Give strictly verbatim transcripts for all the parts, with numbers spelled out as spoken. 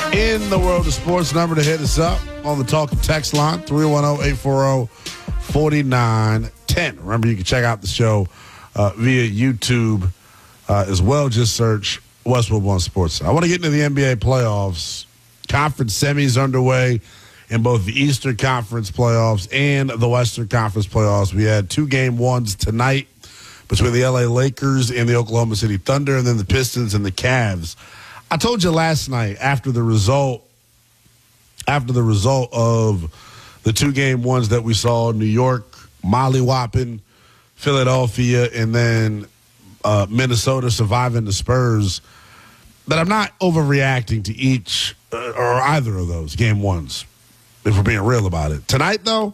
In the world of sports, number to hit us up on the talk and text line, three one zero, eight four zero, four nine one zero. Remember, you can check out the show uh, via YouTube uh, as well. Just search Westwood One Sports. I want to get into the N B A playoffs. Conference semis underway in both the Eastern Conference playoffs and the Western Conference playoffs. We had two game ones tonight between the L A Lakers and the Oklahoma City Thunder, and then the Pistons and the Cavs. I told you last night after the result, after the result of the two game ones that we saw, New York mollywopping Philadelphia, and then uh, Minnesota surviving the Spurs, that I'm not overreacting to each uh, or either of those game ones, if we're being real about it. Tonight, though,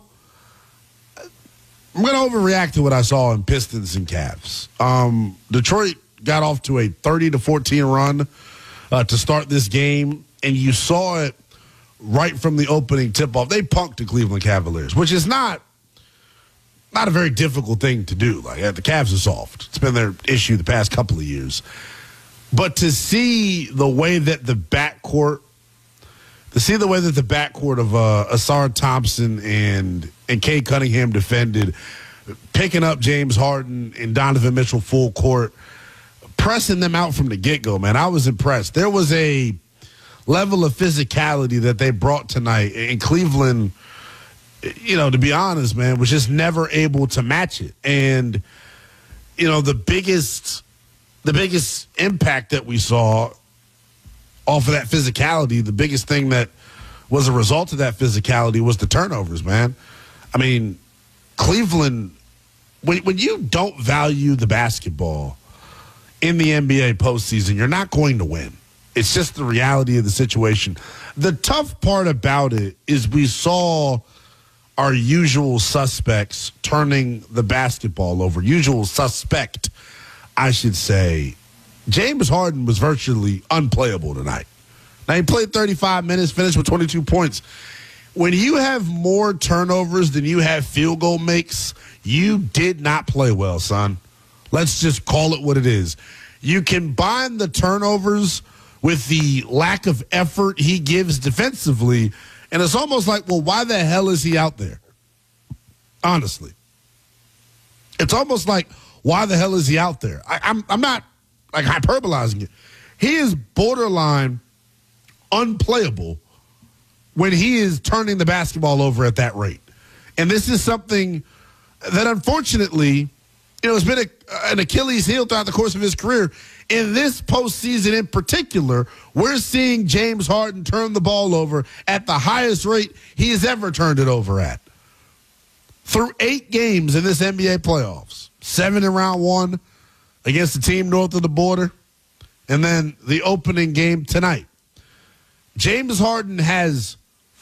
I'm going to overreact to what I saw in Pistons and Cavs. Um, Detroit got off to a thirty to fourteen run uh, to start this game, and you saw it right from the opening tip-off. They punked the Cleveland Cavaliers, which is not not a very difficult thing to do. Like, the Cavs are soft. It's been their issue the past couple of years. But to see the way that the backcourt, to see the way that the backcourt of uh, Asar Thompson and and Cade Cunningham defended, picking up James Harden and Donovan Mitchell full court, pressing them out from the get-go, man, I was impressed. There was a level of physicality that they brought tonight, and Cleveland, you know, to be honest, man, was just never able to match it. And, you know, the biggest the biggest impact that we saw off of that physicality, the biggest thing that was a result of that physicality was the turnovers, man. I mean, Cleveland, when, when you don't value the basketball in the N B A postseason, you're not going to win. It's just the reality of the situation. The tough part about it is we saw our usual suspects turning the basketball over. Usual suspect, I should say. James Harden was virtually unplayable tonight. Now, he played thirty-five minutes, finished with twenty-two points. When you have more turnovers than you have field goal makes, you did not play well, son. Let's just call it what it is. You combine the turnovers with the lack of effort he gives defensively, and it's almost like, well, why the hell is he out there? Honestly. It's almost like, why the hell is he out there? I, I'm, I'm not, like, hyperbolizing it. He is borderline unplayable when he is turning the basketball over at that rate. And this is something that, unfortunately, you know, has been a, an Achilles heel throughout the course of his career. In this postseason in particular, we're seeing James Harden turn the ball over at the highest rate he has ever turned it over at. Through eight games in this N B A playoffs, seven in round one against the team north of the border, and then the opening game tonight. James Harden has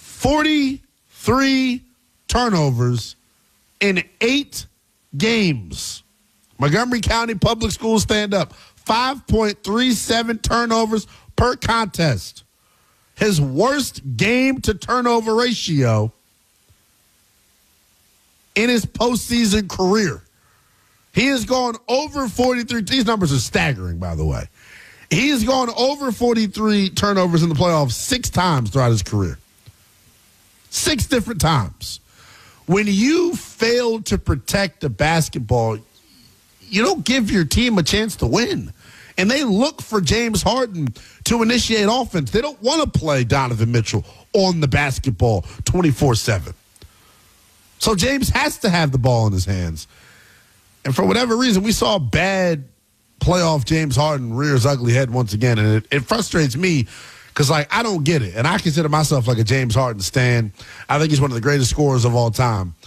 forty-three turnovers in eight games. Montgomery County Public Schools stand up. five point three seven turnovers per contest. His worst game-to-turnover ratio in his postseason career. He has gone over forty-three. These numbers are staggering, by the way. He has gone over forty-three turnovers in the playoffs six times throughout his career. Six different times. When you fail to protect the basketball, you don't give your team a chance to win. And they look for James Harden to initiate offense. They don't want to play Donovan Mitchell on the basketball twenty-four seven. So James has to have the ball in his hands. And for whatever reason, we saw bad playoff James Harden rear his ugly head once again. And it, it frustrates me because, like, I don't get it. And I consider myself like a James Harden stan. I think he's one of the greatest scorers of all time.